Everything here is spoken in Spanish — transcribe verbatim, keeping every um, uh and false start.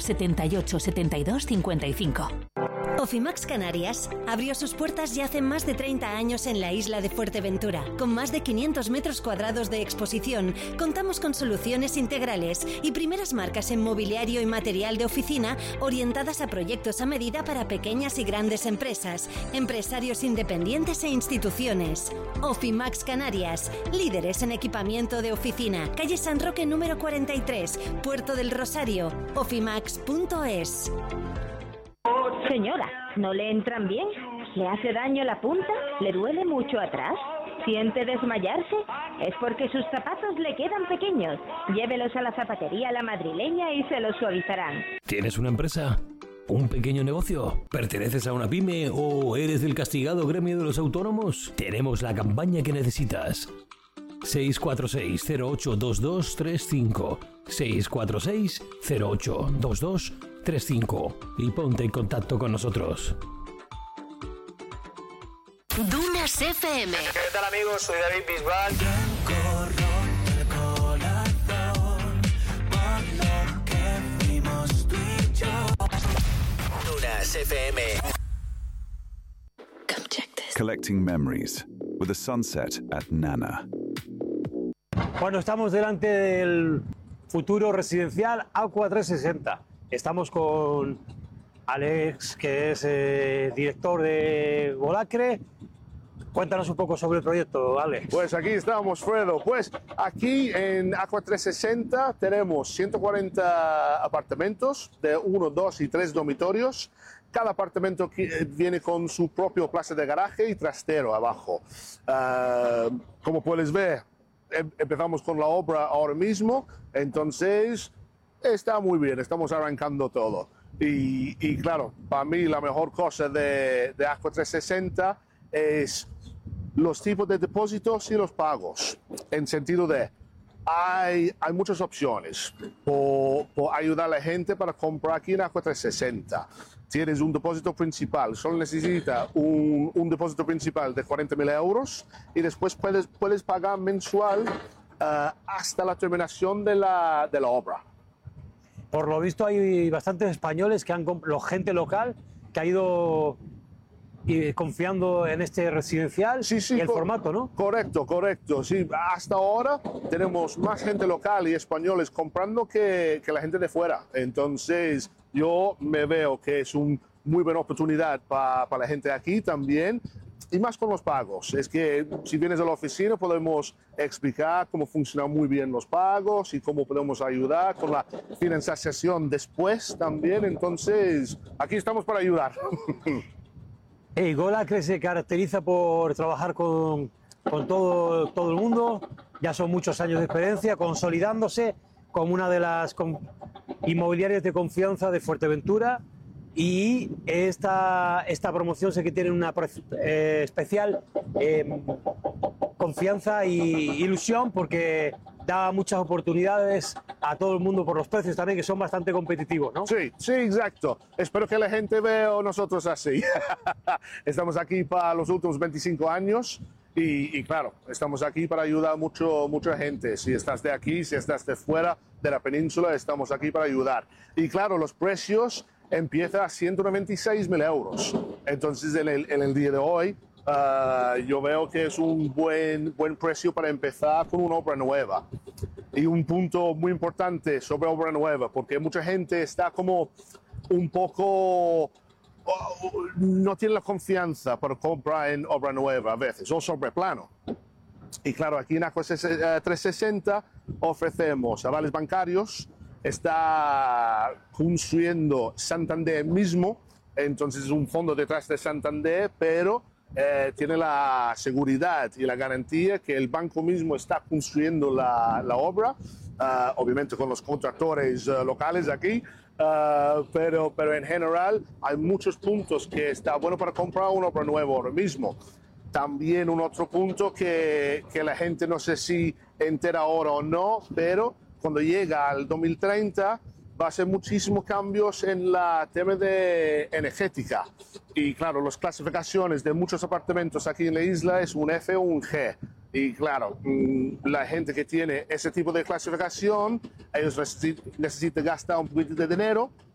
setenta y ocho, setenta y dos, cincuenta y cinco. Ofimax Canarias abrió sus puertas ya hace más de treinta años en la isla de Fuerteventura. Con más de quinientos metros cuadrados de exposición, contamos con soluciones integrales y primeras marcas en mobiliario y material de oficina orientadas a proyectos a medida para pequeñas y grandes empresas, empresarios independientes e instituciones. Ofimax Canarias, líderes en equipamiento de oficina. Calle San Roque número cuarenta y tres, Puerto del Rosario. ofimax punto es. Señora, ¿no le entran bien? ¿Le hace daño la punta? ¿Le duele mucho atrás? ¿Siente desmayarse? Es porque sus zapatos le quedan pequeños. Llévelos a la zapatería La Madrileña y se los suavizarán. ¿Tienes una empresa? ¿Un pequeño negocio? ¿Perteneces a una pyme o eres del castigado gremio de los autónomos? Tenemos la campaña que necesitas. seis cuatro seis, cero ocho dos dos tres cinco seis cuatro seis, cero ocho dos dos tres cinco y ponte en contacto con nosotros. Dunas F M. ¿Qué tal, amigos? Soy David Bisbal. Dunas F M. Come check this. Collecting memories with a sunset at Nana. Bueno, estamos delante del futuro residencial Aqua trescientos sesenta. Estamos con Alex, que es eh, director de Golacre. Cuéntanos un poco sobre el proyecto, Alex. Pues aquí estamos, Fredo. Pues aquí en Aqua trescientos sesenta tenemos ciento cuarenta apartamentos de uno, dos y tres dormitorios. Cada apartamento viene con su propio plaza de garaje y trastero abajo. Uh, como puedes ver, empezamos con la obra ahora mismo, entonces está muy bien, estamos arrancando todo. Y, y claro, para mí la mejor cosa de, de Aqua trescientos sesenta es los tipos de depósitos y los pagos, en sentido de hay, hay muchas opciones por, por ayudar a la gente para comprar aquí en Aqua trescientos sesenta. Tienes un depósito principal, solo necesitas un, un depósito principal de cuarenta mil euros y después puedes, puedes pagar mensual uh, hasta la terminación de la, de la obra. Por lo visto hay bastantes españoles, que han comp- gente local que ha ido y confiando en este residencial sí, sí, y el co- formato, ¿no? Correcto, correcto. Sí, hasta ahora tenemos más gente local y españoles comprando que, que la gente de fuera. Entonces yo me veo que es una muy buena oportunidad para pa la gente de aquí también. Y más con los pagos. Es que si vienes a la oficina podemos explicar cómo funcionan muy bien los pagos y cómo podemos ayudar con la financiación después también. Entonces aquí estamos para ayudar. Hey, Golacre se caracteriza por trabajar con, con todo, todo el mundo. Ya son muchos años de experiencia, consolidándose como una de las com- inmobiliarias de confianza de Fuerteventura. Y esta, esta promoción sé que tiene una eh, especial eh, confianza y ilusión, porque da muchas oportunidades a todo el mundo por los precios también, que son bastante competitivos, ¿no? Sí, sí, exacto. Espero que la gente vea a nosotros así. Estamos aquí para los últimos veinticinco años y, y claro, estamos aquí para ayudar a mucho, mucha gente. Si estás de aquí, si estás de fuera de la península, estamos aquí para ayudar. Y claro, los precios empieza a ciento noventa y seis mil euros. Entonces, en el, en el día de hoy, uh, yo veo que es un buen, buen precio para empezar con una obra nueva. Y un punto muy importante sobre obra nueva, porque mucha gente está como un poco... Oh, no tiene la confianza para comprar en obra nueva a veces, o sobre plano. Y claro, aquí en Aqua trescientos sesenta ofrecemos avales bancarios. Está construyendo Santander mismo, entonces es un fondo detrás de Santander, pero eh, tiene la seguridad y la garantía que el banco mismo está construyendo la, la obra, uh, obviamente con los contractores uh, locales aquí, uh, pero, pero en general hay muchos puntos que está bueno para comprar una obra nueva ahora mismo. También un otro punto que, que la gente no sé si entera ahora o no, pero cuando llega al dos mil treinta va a ser muchísimos cambios en la tema de energética. Y claro, las clasificaciones de muchos apartamentos aquí en la isla es un F o un G. Y claro, la gente que tiene ese tipo de clasificación, ellos necesitan gastar un poquito de dinero